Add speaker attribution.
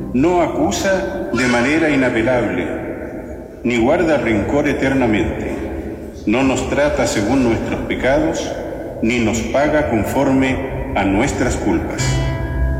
Speaker 1: no acusa de manera inapelable, ni guarda rencor eternamente, no nos trata según nuestros pecados, ni nos paga conforme a nuestras culpas.